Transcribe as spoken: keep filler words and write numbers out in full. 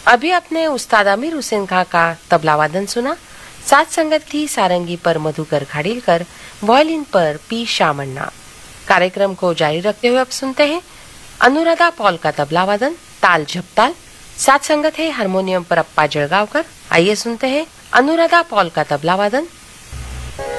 अभी आपने उस्ताद आमिर हुसैन खां का तबला वादन सुना। साथ संगत थी सारंगी पर मधुकर खाड़ीलकर, वायलिन पर पी शामन्ना। कार्यक्रम को जारी रखते हुए अब सुनते हैं अनुराधा पॉल का तबला वादन, ताल झपताल। साथ संगत है हारमोनियम पर अप्पा जळगावकर। आइए सुनते हैं अनुराधा पॉल का तबला वादन,